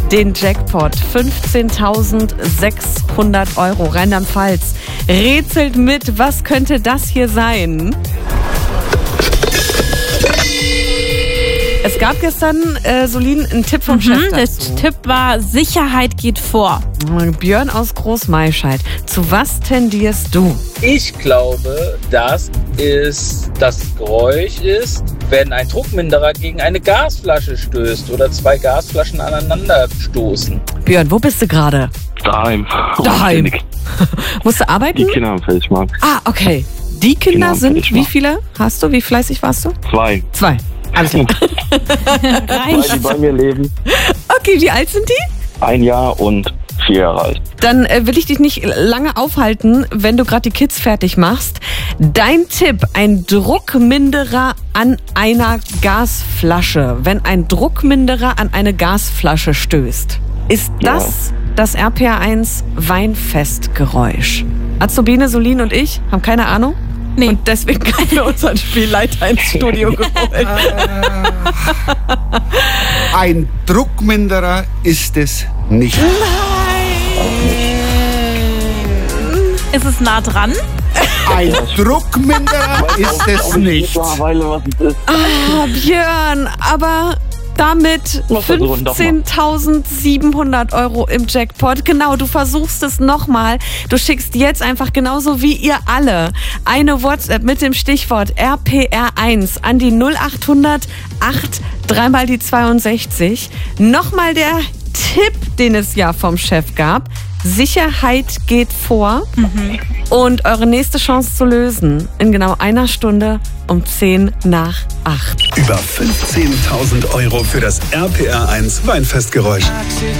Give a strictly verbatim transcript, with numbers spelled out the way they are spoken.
den Jackpot. fünfzehntausendsechshundert Euro. Rheinland-Pfalz rätselt mit. Was könnte das hier sein? Es gab gestern, äh, Solin, einen Tipp vom Mhm, Chef der dazu. Tipp war, Sicherheit geht vor. Björn aus Großmaischeid. Zu was tendierst du? Ich glaube, dass es das Geräusch ist, wenn ein Druckminderer gegen eine Gasflasche stößt oder zwei Gasflaschen aneinander stoßen. Björn, wo bist du gerade? Daheim. Daheim. Musst du arbeiten? Die Kinder am Felsmarkt. Ah, okay. Die Kinder Genau, sind, ich wie mach. viele hast du? Wie fleißig warst du? Zwei. Zwei. Alles klar. Zwei, die bei mir leben. Okay, wie alt sind die? Ein Jahr und vier Jahre alt. Dann äh, will ich dich nicht lange aufhalten, wenn du gerade die Kids fertig machst. Dein Tipp, ein Druckminderer an einer Gasflasche. Wenn ein Druckminderer an eine Gasflasche stößt, ist das das R P R eins Weinfestgeräusch? Azubine, Solin und ich haben keine Ahnung. Nee. Und deswegen haben wir unseren Spielleiter ins Studio geholt. Ein Druckminderer ist es nicht. Ist es nah dran? Ein Druckminderer ist es nicht. Mittlerweile, was es ist. Ah, Björn, aber damit Was versuchen, doch mal. fünfzehntausendsiebenhundert Euro im Jackpot. Genau, du versuchst es nochmal. Du schickst jetzt einfach genauso wie ihr alle eine WhatsApp mit dem Stichwort R P R eins an die null acht hundert acht dreimal die zweiundsechzig. Nochmal der Tipp, den es ja vom Chef gab. Sicherheit geht vor. Mhm. Und eure nächste Chance zu lösen in genau einer Stunde um zehn nach acht. Über fünfzehntausend Euro für das R P R eins Weinfestgeräusch.